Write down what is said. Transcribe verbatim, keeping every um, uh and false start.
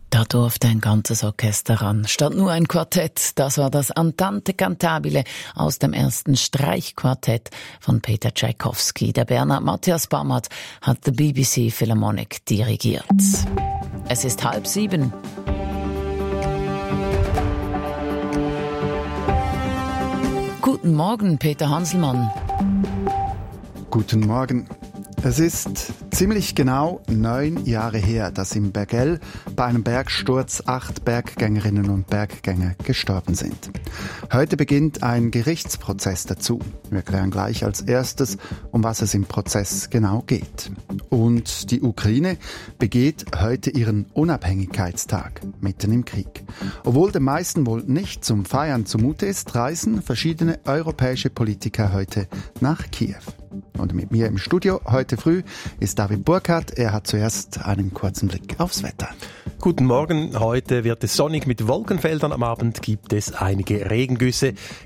Da durfte ein ganzes Orchester ran, statt nur ein Quartett. Das war das Andante Cantabile aus dem ersten Streichquartett von Peter Tschaikowski. Der Berner Matthias Bammert hat die B B C Philharmonic dirigiert. Es ist halb sieben. Guten Morgen, Peter Hanselmann. Guten Morgen. Es ist ziemlich genau neun Jahre her, dass im Bergell bei einem Bergsturz acht Berggängerinnen und Berggänger gestorben sind. Heute beginnt ein Gerichtsprozess dazu. Wir klären gleich als erstes, um was es im Prozess genau geht. Und die Ukraine begeht heute ihren Unabhängigkeitstag mitten im Krieg. Obwohl den meisten wohl nicht zum Feiern zumute ist, reisen verschiedene europäische Politiker heute nach Kiew. Und mit mir im Studio heute früh ist David Burkhardt. Er hat zuerst einen kurzen Blick aufs Wetter. Guten Morgen. Heute wird es sonnig mit Wolkenfeldern. Am Abend gibt es einige Regengüsse.